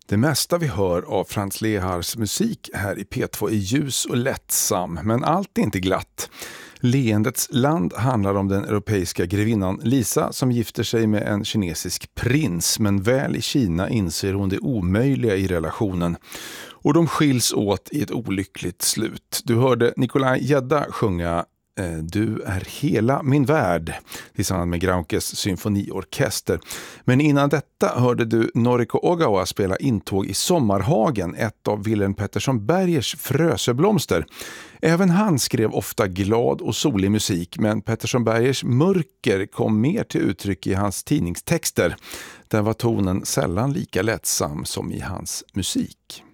Det mesta vi hör av Franz Lehars musik här i P2 är ljus och lättsam, men allt är inte glatt. Leendets land handlar om den europeiska grevinnan Lisa som gifter sig med en kinesisk prins, men väl i Kina inser hon det omöjliga i relationen. Och de skiljs åt i ett olyckligt slut. Du hörde Nikolaj Gedda sjunga Du är hela min värld tillsammans med Graunkes symfoniorkester. Men innan detta hörde du Noriko Ogawa spela intåg i Sommarhagen, ett av Wilhelm Pettersson Bergers Frösöblomster. Även han skrev ofta glad och solig musik, men Pettersson Bergers mörker kom mer till uttryck i hans tidningstexter. Där var tonen sällan lika lättsam som i hans musik.